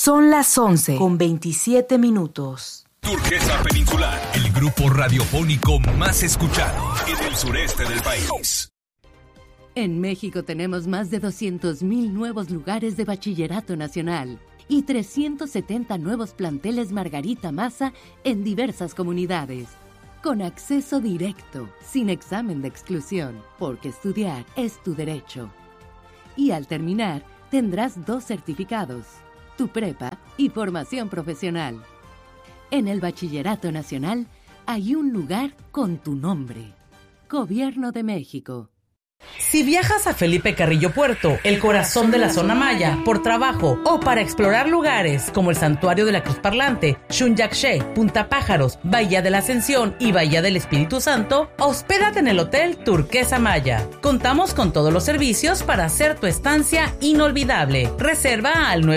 Son las 11:27. Turquesa Peninsular, el grupo radiofónico más escuchado en el sureste del país. En México tenemos más de 200,000 nuevos lugares de bachillerato nacional y 370 nuevos planteles Margarita Maza en diversas comunidades. Con acceso directo, sin examen de exclusión, porque estudiar es tu derecho. Y al terminar, tendrás 2 certificados, tu prepa y formación profesional. En el Bachillerato Nacional hay un lugar con tu nombre. Gobierno de México. Si viajas a Felipe Carrillo Puerto, el corazón de la zona maya, por trabajo o para explorar lugares como el Santuario de la Cruz Parlante, Xunyaxché, Punta Pájaros, Bahía de la Ascensión y Bahía del Espíritu Santo, hospédate en el Hotel Turquesa Maya. Contamos con todos los servicios para hacer tu estancia inolvidable. Reserva al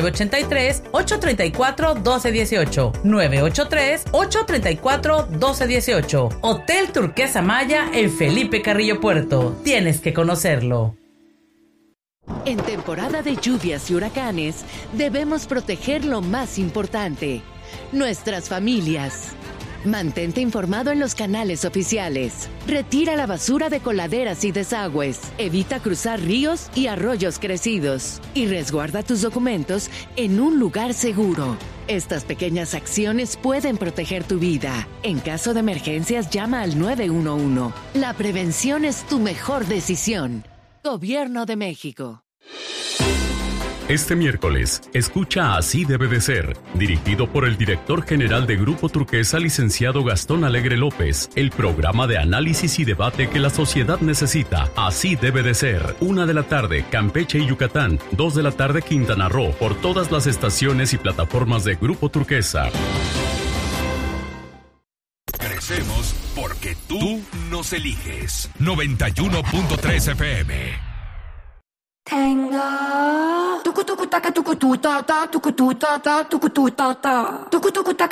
983-834-1218. 983-834-1218. Hotel Turquesa Maya en Felipe Carrillo Puerto. Tienes que conocerlo. En temporada de lluvias y huracanes, debemos proteger lo más importante, nuestras familias. Mantente informado en los canales oficiales. Retira la basura de coladeras y desagües. Evita cruzar ríos y arroyos crecidos. Y resguarda tus documentos en un lugar seguro. Estas pequeñas acciones pueden proteger tu vida. En caso de emergencias, llama al 911. La prevención es tu mejor decisión. Gobierno de México. Este miércoles, escucha Así debe de ser, dirigido por el director general de Grupo Turquesa, licenciado Gastón Alegre López, el programa de análisis y debate que la sociedad necesita. Así debe de ser. 1:00 p.m, Campeche y Yucatán. 2:00 p.m, Quintana Roo, por todas las estaciones y plataformas de Grupo Turquesa. Crecemos porque tú nos eliges. 91.3 FM. Tengo tucu tucu taca tucu tu ta ta tucu tu ta ta tucu tu ta ta tucu tucu taca